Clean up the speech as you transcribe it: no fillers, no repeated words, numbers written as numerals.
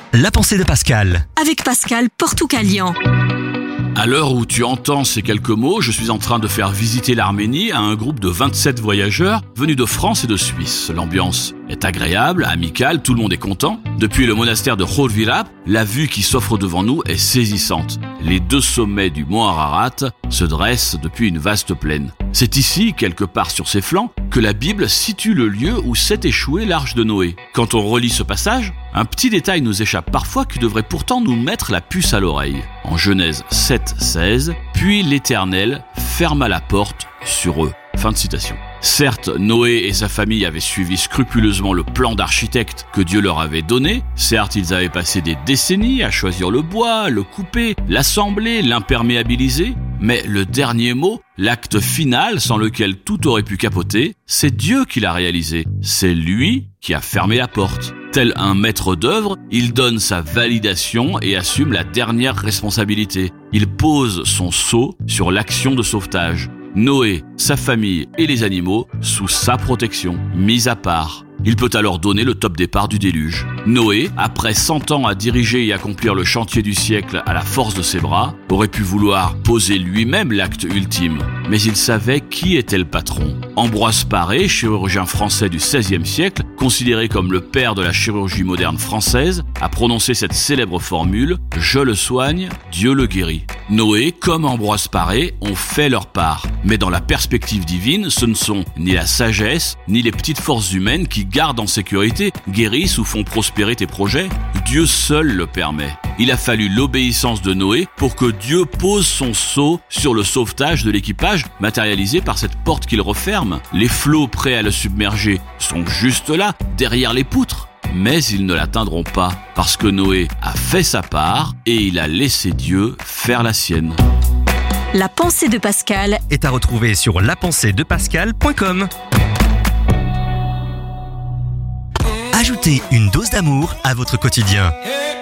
La pensée de Pascal. Avec Pascal Portoukalian. À l'heure où tu entends ces quelques mots, je suis en train de faire visiter l'Arménie à un groupe de 27 voyageurs venus de France et de Suisse. L'ambiance est agréable, amicale, tout le monde est content. Depuis le monastère de Khor-Virap, la vue qui s'offre devant nous est saisissante. Les deux sommets du mont Ararat se dressent depuis une vaste plaine. C'est ici, quelque part sur ses flancs, que la Bible situe le lieu où s'est échouée l'arche de Noé. Quand on relit ce passage, un petit détail nous échappe parfois qui devrait pourtant nous mettre la puce à l'oreille. En Genèse 7:16, « Puis l'Éternel ferma la porte sur eux ». Fin de citation. Certes, Noé et sa famille avaient suivi scrupuleusement le plan d'architecte que Dieu leur avait donné. Certes, ils avaient passé des décennies à choisir le bois, le couper, l'assembler, l'imperméabiliser. Mais le dernier mot, l'acte final sans lequel tout aurait pu capoter, c'est Dieu qui l'a réalisé. C'est lui qui a fermé la porte. Tel un maître d'œuvre, il donne sa validation et assume la dernière responsabilité. Il pose son sceau sur l'action de sauvetage. Noé, sa famille et les animaux sous sa protection, mis à part. Il peut alors donner le top départ du déluge. Noé, après 100 ans à diriger et accomplir le chantier du siècle à la force de ses bras, aurait pu vouloir poser lui-même l'acte ultime. Mais il savait qui était le patron. Ambroise Paré, chirurgien français du XVIe siècle, considéré comme le père de la chirurgie moderne française, a prononcé cette célèbre formule « Je le soigne, Dieu le guérit ». Noé, comme Ambroise Paré, ont fait leur part. Mais dans la perspective divine, ce ne sont ni la sagesse, ni les petites forces humaines qui gardent en sécurité, guérissent ou font prospérer tes projets. Dieu seul le permet. Il a fallu l'obéissance de Noé pour que Dieu pose son sceau sur le sauvetage de l'équipage, matérialisé par cette porte qu'il referme. Les flots prêts à le submerger sont juste là, derrière les poutres. Mais ils ne l'atteindront pas, parce que Noé a fait sa part et il a laissé Dieu faire la sienne. La pensée de Pascal Est à retrouver sur lapenseedepascal.com. Ajoutez une dose d'amour à votre quotidien.